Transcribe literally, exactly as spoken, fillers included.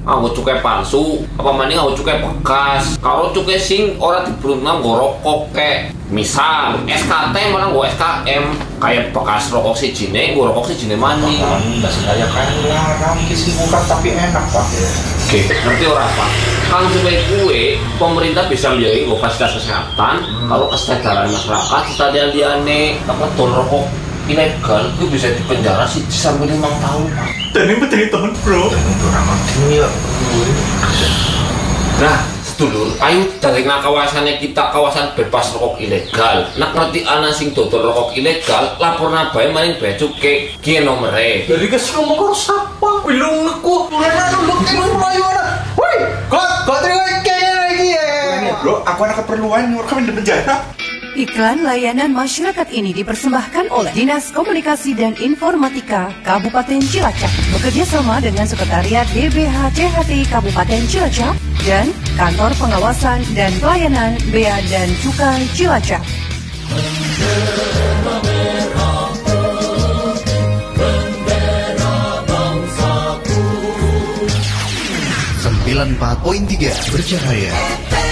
nganggo cukai palsu, apa maning nganggo cukai bekas. Kalau cukai sing ora diberuntung nggo rokok kek. Misal S K T malah nggo S K M, kayak bekas rokok sijine nggo rokok sijine maning. Enggak sengaja kan larang kisi buka tapi enak Pak. Oke, ngerti ora Pak? Kang cukai kue, pemerintah bisa biayai nggo fasilitas kesehatan, hmm. kalau kesadaran masyarakat kita liane apa tol rokok ilegal itu bisa dipenjara sih sampai lima tahun Pak. Dan ini betul teman bro. Teman ramah ini ya. Nah, sedulur, ayo dari kawasannya kita kawasan bebas rokok ilegal. Nak ngerti ana sing dodol rokok ilegal, lapor nabae maring bea cukai ki nomere. Dari kes ngomong karo sapa? Belum aku. Mulane lu kene mlayu ana. Woi, kok kok terima kene lagi ya. Bro, aku ada keperluan nyuruh kami di penjara. Iklan layanan masyarakat ini dipersembahkan oleh Dinas Komunikasi dan Informatika Kabupaten Cilacap bekerjasama dengan Sekretariat D B H C H T Kabupaten Cilacap dan Kantor Pengawasan dan Pelayanan Bea dan Cukai Cilacap. sembilan puluh empat koma tiga Bercahaya.